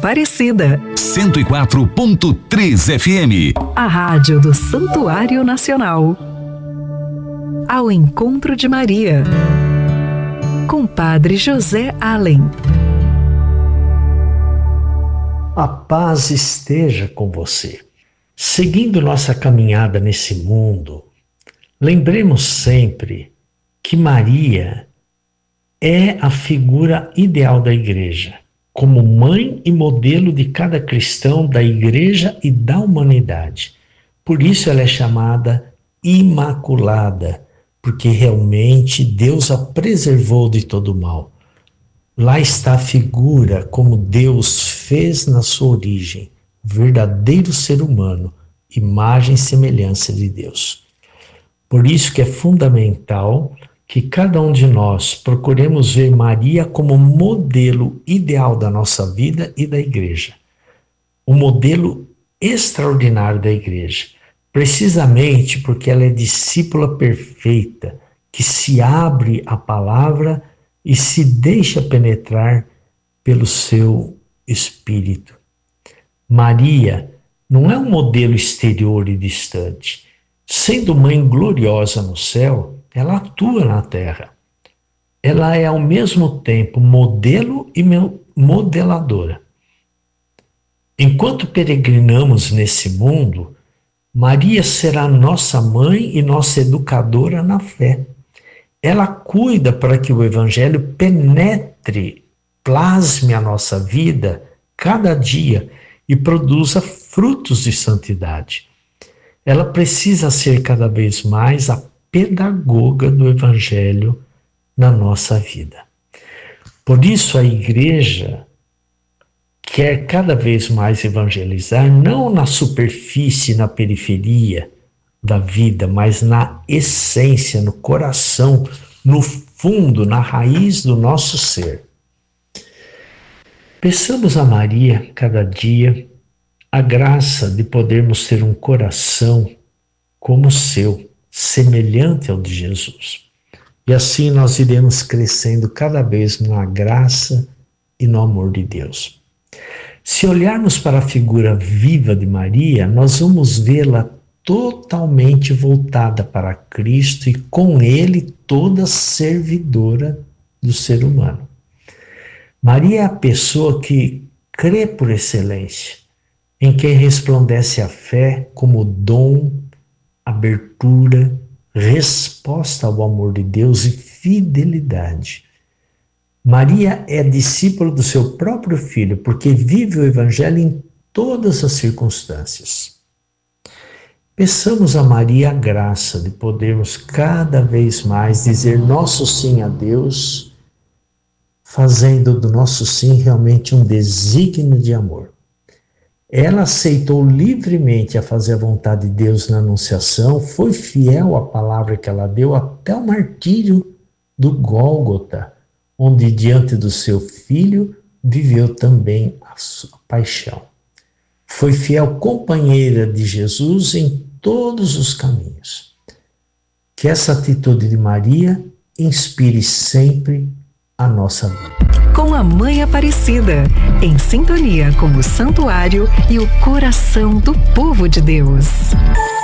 Aparecida. 104.3 FM. A rádio do Santuário Nacional. Ao encontro de Maria. Com Padre José Allen. A paz esteja com você. Seguindo nossa caminhada nesse mundo, lembremos sempre que Maria é a figura ideal da igreja, como mãe e modelo de cada cristão, da igreja e da humanidade. Por isso ela é chamada Imaculada, porque realmente Deus a preservou de todo mal. Lá está a figura como Deus fez na sua origem, verdadeiro ser humano, imagem e semelhança de Deus. Por isso que é fundamental que cada um de nós procuremos ver Maria como modelo ideal da nossa vida e da igreja. O modelo extraordinário da igreja, precisamente porque ela é discípula perfeita, que se abre à palavra e se deixa penetrar pelo seu espírito. Maria não é um modelo exterior e distante. Sendo mãe gloriosa no céu, ela atua na terra. Ela é ao mesmo tempo modelo e modeladora. Enquanto peregrinamos nesse mundo, Maria será nossa mãe e nossa educadora na fé. Ela cuida para que o Evangelho penetre, plasme a nossa vida cada dia e produza frutos de santidade. Ela precisa ser cada vez mais a pedagoga do Evangelho na nossa vida. Por isso a igreja quer cada vez mais evangelizar, não na superfície, na periferia da vida, mas na essência, no coração, no fundo, na raiz do nosso ser. Peçamos a Maria, cada dia, a graça de podermos ter um coração como o seu, semelhante ao de Jesus. E assim nós iremos crescendo cada vez na graça e no amor de Deus. Se olharmos para a figura viva de Maria, nós vamos vê-la totalmente voltada para Cristo e com Ele toda servidora do ser humano. Maria é a pessoa que crê por excelência, em quem resplandece a fé como dom, abertura, resposta ao amor de Deus e fidelidade. Maria é discípula do seu próprio Filho, porque vive o Evangelho em todas as circunstâncias. Peçamos a Maria a graça de podermos cada vez mais dizer nosso sim a Deus, fazendo do nosso sim realmente um desígnio de amor. Ela aceitou livremente a fazer a vontade de Deus na Anunciação, foi fiel à palavra que ela deu até o martírio do Gólgota, onde diante do seu filho viveu também a sua paixão. Foi fiel companheira de Jesus em todos os caminhos. Que essa atitude de Maria inspire sempre a nossa vida. Com a Mãe Aparecida, em sintonia com o Santuário e o coração do povo de Deus.